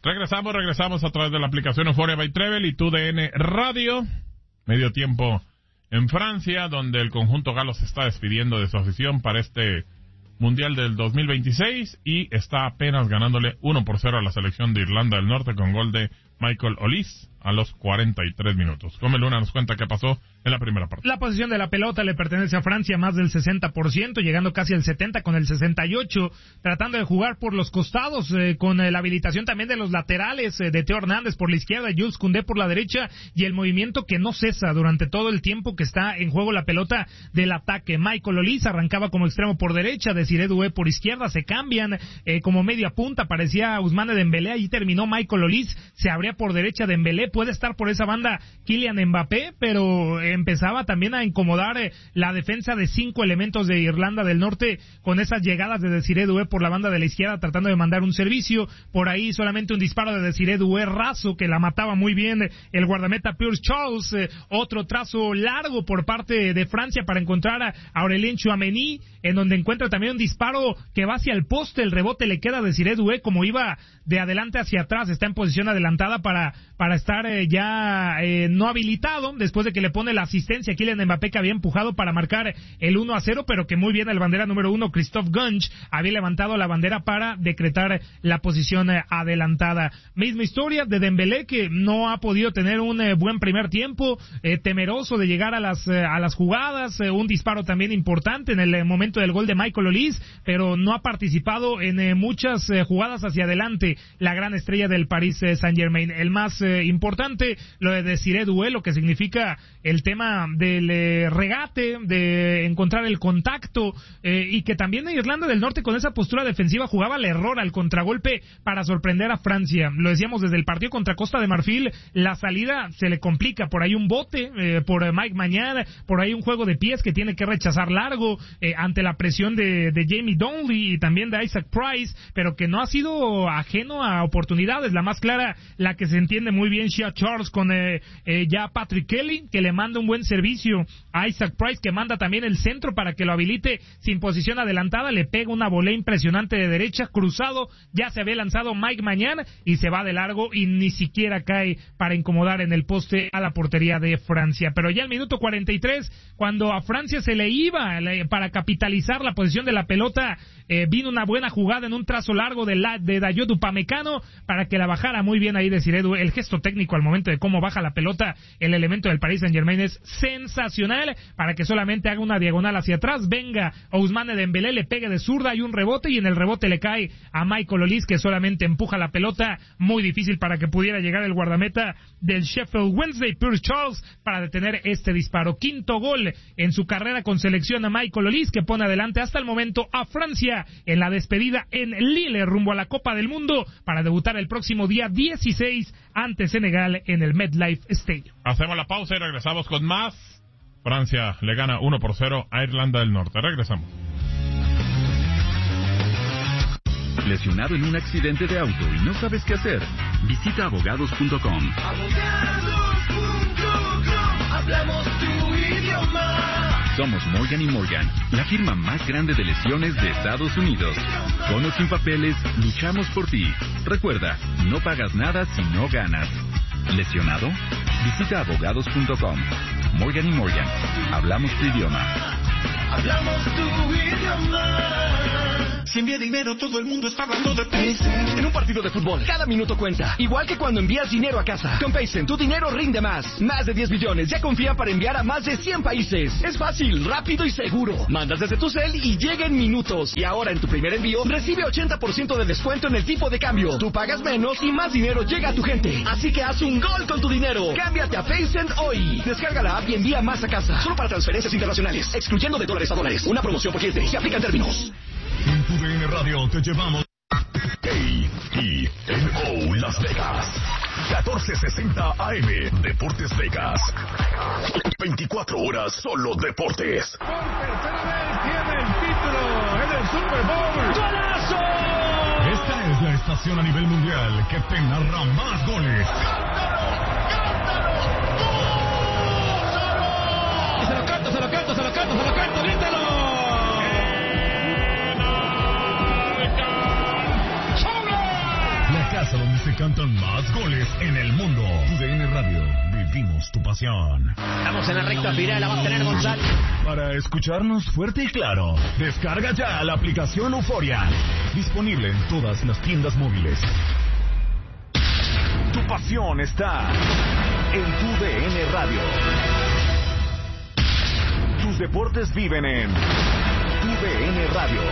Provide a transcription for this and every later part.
Regresamos a través de la aplicación Euphoria by Trevel y TUDN Radio. Medio tiempo en Francia, donde el conjunto galo se está despidiendo de su afición para este Mundial del 2026 y está apenas ganándole 1-0 a la selección de Irlanda del Norte con gol de Michael Olise a los 43 minutos. Come Luna nos cuenta qué pasó en la primera parte. La posición de la pelota le pertenece a Francia más del 60%, llegando casi al 70% con el 68%, tratando de jugar por los costados, con la habilitación también de los laterales, de Teo Hernández por la izquierda, Jules Koundé por la derecha, y el movimiento que no cesa durante todo el tiempo que está en juego la pelota del ataque. Michael Olise arrancaba como extremo por derecha, Desiré Doué por izquierda, se cambian como media punta, parecía Ousmane Dembélé, allí terminó Michael Olise, se abría por derecha Dembélé, puede estar por esa banda Kylian Mbappé, pero empezaba también a incomodar la defensa de 5 elementos de Irlanda del Norte con esas llegadas de Desiré Doué por la banda de la izquierda tratando de mandar un servicio, por ahí solamente un disparo de Desiré Doué raso que la mataba muy bien el guardameta Pierce Charles, otro trazo largo por parte de Francia para encontrar a Aurélien Tchouaméni, en donde encuentra también un disparo que va hacia el poste, el rebote le queda a Desiré Doué, como iba de adelante hacia atrás, está en posición adelantada para estar ya no habilitado, después de que le pone la asistencia a Kylian Mbappé, que había empujado para marcar el 1-0, pero que muy bien el bandera número 1, Christophe Gunge, había levantado la bandera para decretar la posición adelantada. Misma historia de Dembélé, que no ha podido tener un buen primer tiempo, temeroso de llegar a las jugadas, un disparo también importante en el momento del gol de Michael Olise, pero no ha participado en muchas jugadas hacia adelante, la gran estrella del Paris Saint-Germain. El más importante, lo de Desiré Doué, lo que significa el tema del regate, de encontrar el contacto, y que también en Irlanda del Norte con esa postura defensiva jugaba al error, al contragolpe para sorprender a Francia. Lo decíamos desde el partido contra Costa de Marfil, la salida se le complica, por ahí un bote por Mike Maignan, por ahí un juego de pies que tiene que rechazar largo ante la presión de Jamie Donnelly y también de Isaac Price, pero que no ha sido ajeno a oportunidades. La más clara, la que se entiende muy bien Shea Charles con ya Patrick Kelly, que le manda un buen servicio a Isaac Price, que manda también el centro para que lo habilite sin posición adelantada, le pega una volea impresionante de derecha, cruzado, ya se había lanzado Mike Maignan y se va de largo y ni siquiera cae para incomodar en el poste a la portería de Francia. Pero ya al minuto 43, cuando a Francia se le iba para capitalizar la posición de la pelota, vino una buena jugada en un trazo largo de Dayot Upamecano para que la bajara muy bien ahí Desiré Doué. El gesto técnico al momento de cómo baja la pelota el elemento del Paris Saint-Germain es sensacional, para que solamente haga una diagonal hacia atrás, venga Ousmane Dembélé, le pegue de zurda y un rebote, y en el rebote le cae a Michael Olise, que solamente empuja la pelota, muy difícil para que pudiera llegar el guardameta del Sheffield Wednesday, Pierce Charles, para detener este disparo. Quinto gol en su carrera con selección a Michael Olise, que pone adelante hasta el momento a Francia en la despedida en Lille rumbo a la Copa del Mundo para debutar el próximo día 16 ante Senegal en el MetLife Stadium. Hacemos la pausa y regresamos con más. Francia le gana 1-0 a Irlanda del Norte. Regresamos. ¿Lesionado en un accidente de auto y no sabes qué hacer? Visita abogados.com. Hablamos tu idioma. Somos Morgan & Morgan, la firma más grande de lesiones de Estados Unidos. Con o sin papeles, luchamos por ti. Recuerda, no pagas nada si no ganas. ¿Lesionado? Visita abogados.com. Morgan & Morgan, hablamos tu idioma. Hablamos tu idioma. Si envía dinero, todo el mundo está hablando de Paycen. En un partido de fútbol, cada minuto cuenta. Igual que cuando envías dinero a casa. Con Paycen, tu dinero rinde más. Más de 10 billones ya confían para enviar a más de 100 países. Es fácil, rápido y seguro. Mandas desde tu cel y llega en minutos. Y ahora en tu primer envío, recibe 80% de descuento en el tipo de cambio. Tú pagas menos y más dinero llega a tu gente. Así que haz un gol con tu dinero. Cámbiate a Paycen hoy. Descarga la app y envía más a casa. Solo para transferencias internacionales, excluyendo de dólares a dólares. Una promoción por cliente. Se aplican términos. En TUDN Radio te llevamos KENO Las Vegas 1460 AM Deportes Vegas. 24 horas solo deportes. Por tercera vez tiene el título en el Super Bowl. ¡Golazo! Esta es la estación a nivel mundial que te narra más goles. ¡Cántalo! Se lo canto, grítalo. casa donde se cantan más goles en el mundo. TUDN Radio, vivimos tu pasión. Estamos en la recta final, la va a tener González. Para escucharnos fuerte y claro, descarga ya la aplicación Euforia. Disponible en todas las tiendas móviles. Tu pasión está en TUDN Radio. Tus deportes viven en TUDN Radio.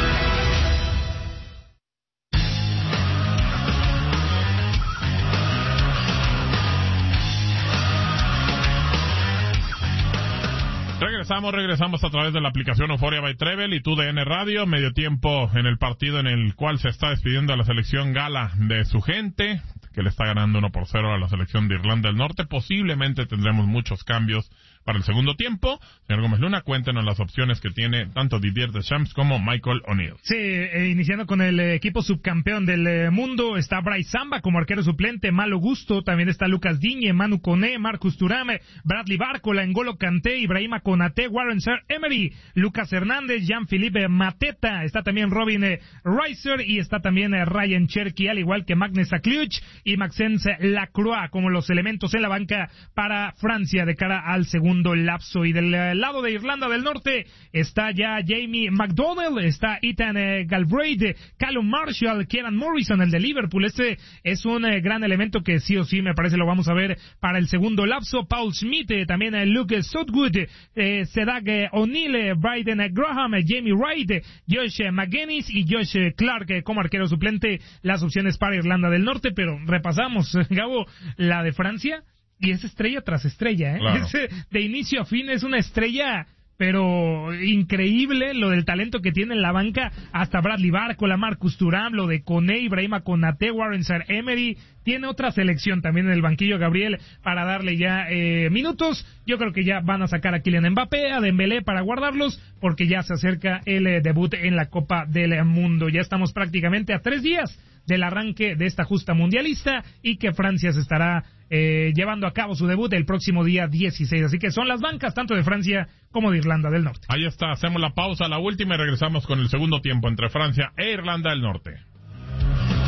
Regresamos a través de la aplicación Euphoria by Treble y TUDN Radio. Medio tiempo en el partido en el cual se está despidiendo a la selección gala de su gente, que le está ganando 1-0 a la selección de Irlanda del Norte. Posiblemente tendremos muchos cambios para el segundo tiempo. Señor Gómez Luna, cuéntenos las opciones que tiene tanto Didier Deschamps como Michael O'Neill. Sí, iniciando con el equipo subcampeón del mundo, está Bryce Samba como arquero suplente, Malo Gusto, también está Lucas Digne, Manu Koné, Marcus Thuram, Bradley Barcola, N'Golo Kanté, Ibrahima Konaté, Warren Zaïre-Emery, Lucas Hernández, Jean-Philippe Mateta, está también Robin Reiser y está también Ryan Cherki, al igual que Magnus Akliuch y Maxence Lacroix como los elementos en la banca para Francia de cara al segundo lapso. Y del lado de Irlanda del Norte está ya Jamie McDonnell, está Ethan Galbraith, Callum Marshall, Kieran Morrison, el de Liverpool. Este es un gran elemento que sí o sí me parece lo vamos a ver para el segundo lapso. Paul Schmidt, también Luke Southwood, Sedag O'Neill, Bryden Graham, Jamie Wright, Josh McGuinness y Josh Clark como arquero suplente. Las opciones para Irlanda del Norte, pero repasamos, Gabo, la de Francia. Y es estrella tras estrella, ¿eh? Claro. De inicio a fin es una estrella, pero increíble lo del talento que tiene en la banca. Hasta Bradley Barcola, Marcus Thuram, lo de Koné, Ibrahima Konaté, Warren Zaïre-Emery. Tiene otra selección también en el banquillo, Gabriel, para darle ya minutos. Yo creo que ya van a sacar a Kylian Mbappé, a Dembélé para guardarlos, porque ya se acerca el debut en la Copa del Mundo. Ya estamos prácticamente a 3 días del arranque de esta justa mundialista y que Francia se estará llevando a cabo su debut el próximo día 16. Así que son las bancas tanto de Francia como de Irlanda del Norte. Ahí está, hacemos la pausa, la última, y regresamos con el segundo tiempo entre Francia e Irlanda del Norte.